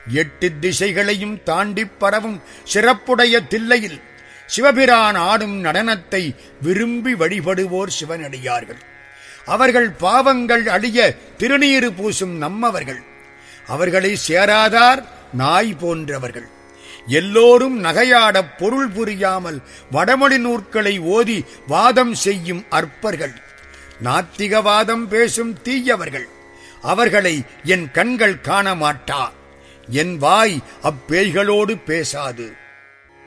8 திசைகளையும் தாண்டிப் பரவும் சிறப்புடைய தில்லையில் சிவபிரான் ஆடும் நடனத்தை விரும்பி வழிபடுவோர் சிவனடியார்கள். அவர்கள் பாவங்கள் அழிய திருநீறு பூசும் நம்மவர்கள். அவர்களை சேராதார் நாய் போன்றவர்கள். எல்லோரும் நகையாடப் பொருள் புரியாமல் வடமொழி நூற்களை ஓதி வாதம் செய்யும் அற்பர்கள். நாத்திகவாதம் பேசும் தீயவர்கள். அவர்களை என் கண்கள் காண மாட்டா, என் வாய் அப்பேய்களோடு பேசாது.